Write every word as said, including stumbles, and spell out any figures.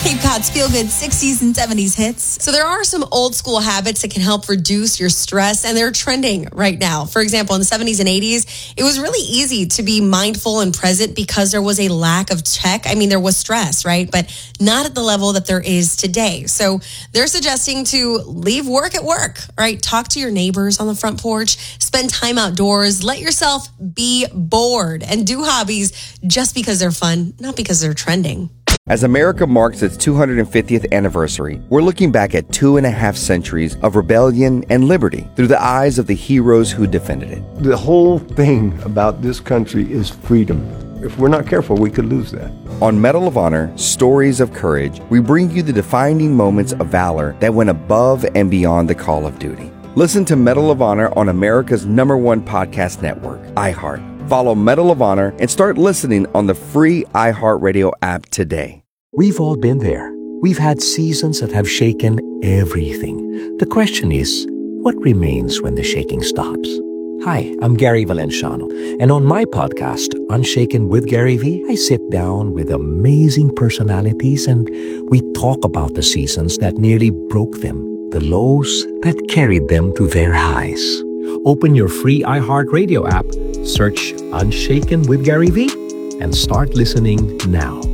Cape Cod's feel-good sixties and seventies hits. So there are some old school habits that can help reduce your stress, and they're trending right now. For example, in the seventies and eighties, it was really easy to be mindful and present because there was a lack of tech. I mean, there was stress, right? But not at the level that there is today. So they're suggesting to leave work at work, right? Talk to your neighbors on the front porch, spend time outdoors, let yourself be bored, and do hobbies just because they're fun, not because they're trending. As America marks its two hundred fiftieth anniversary, we're looking back at two and a half centuries of rebellion and liberty through the eyes of the heroes who defended it. The whole thing about this country is freedom. If we're not careful, we could lose that. On Medal of Honor, Stories of Courage, we bring you the defining moments of valor that went above and beyond the call of duty. Listen to Medal of Honor on America's number one podcast network, iHeart. Follow Medal of Honor and start listening on the free iHeartRadio app today. We've all been there. We've had seasons that have shaken everything. The question is, what remains when the shaking stops? Hi, I'm Gary Valenciano, and on my podcast, Unshaken with Gary V, I sit down with amazing personalities and we talk about the seasons that nearly broke them, the lows that carried them to their highs. Open your free iHeartRadio app, search Unshaken with Gary V, and start listening now.